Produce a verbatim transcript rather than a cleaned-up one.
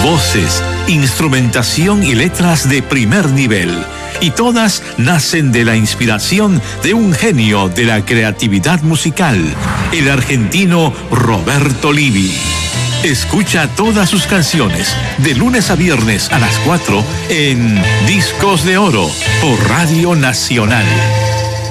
Voces, instrumentación y letras de primer nivel. Y todas nacen de la inspiración de un genio de la creatividad musical, el argentino Roberto Livi. Escucha todas sus canciones de lunes a viernes a las cuatro en Discos de Oro por Radio Nacional.